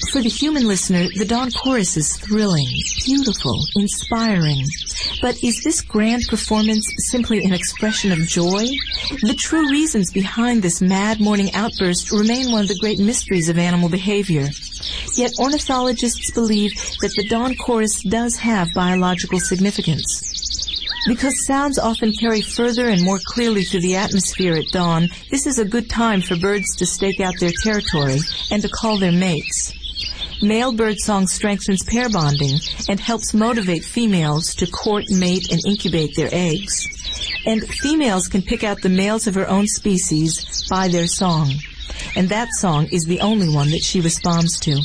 For the human listener, the dawn chorus is thrilling, beautiful, inspiring. But is this grand performance simply an expression of joy? The true reasons behind this mad morning outburst remain one of the great mysteries of animal behavior. Yet ornithologists believe that the dawn chorus does have biological significance. Because sounds often carry further and more clearly through the atmosphere at dawn, this is a good time for birds to stake out their territory and to call their mates. Male birdsong strengthens pair bonding and helps motivate females to court, mate, and incubate their eggs. And females can pick out the males of her own species by their song. And that song is the only one that she responds to.